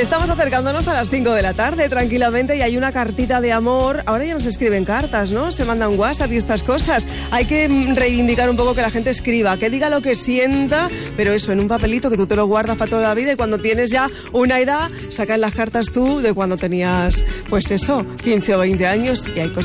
Estamos acercándonos a las 5 de la tarde tranquilamente y hay una cartita de amor. Ahora ya no se escriben cartas, ¿no? Se mandan WhatsApp y estas cosas. Hay que reivindicar un poco que la gente escriba, que diga lo que sienta, pero eso, en un papelito que tú te lo guardas para toda la vida y cuando tienes ya una edad, sacas las cartas tú de cuando tenías, pues eso, 15 o 20 años y hay cosas